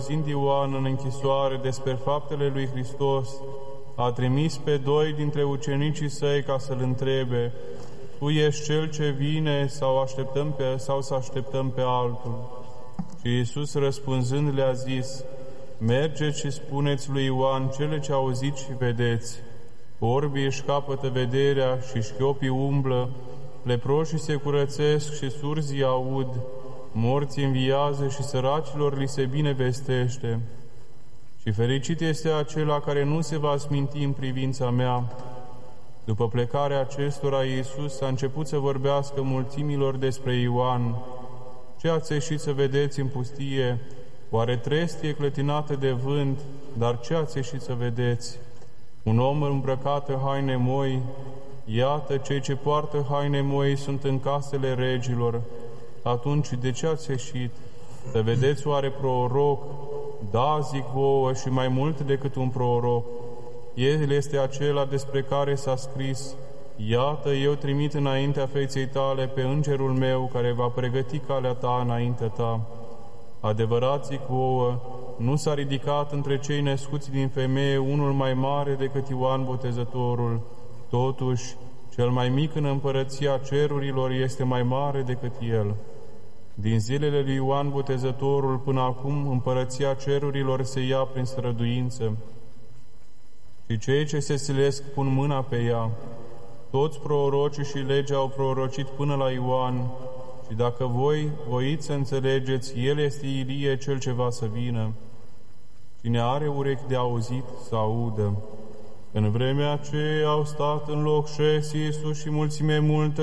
auzind Ioan în închisoare despre faptele lui Hristos, a trimis pe 2 dintre ucenicii săi ca să-l întrebe: Tu ești cel ce vine sau să așteptăm pe altul? Și Iisus răspunzând le-a zis: Mergeți și spuneți lui Ioan cele ce auziți și vedeți. Orbii își capătă vederea și șchiopii umblă, leproșii se curățesc și surzii aud, morții înviază și săracilor li se binevestește. Și fericit este acela care nu se va sminti în privința mea. După plecarea acestora, Iisus a început să vorbească mulțimilor despre Ioan. Ce ați ieșit să vedeți în pustie? Oare trestie clătinată de vânt? Dar ce ați ieșit să vedeți? Un om îmbrăcat în haine moi? Iată, cei ce poartă haine moi sunt în casele regilor. Atunci, de ce ați ieșit? Să vedeți oare proroc? Da, zic vouă, și mai mult decât un proroc. El este acela despre care s-a scris: Iată, eu trimit înaintea feței tale pe îngerul meu, care va pregăti calea ta înaintea ta. Adevărat zic vouă, nu s-a ridicat între cei născuți din femeie unul mai mare decât Ioan Botezătorul. Totuși, cel mai mic în împărăția cerurilor este mai mare decât el. Din zilele lui Ioan Botezătorul până acum, împărăția cerurilor se ia prin străduință. Și cei ce se silesc pun mâna pe ea. Toți prorocii și legea au prorocit până la Ioan. Și dacă voi voiți să înțelegeți, el este Ilie, cel ce va să vină. Cine are urechi de auzit, să audă. În vremea aceea au stat în loc șesi Iisus și mulțime multă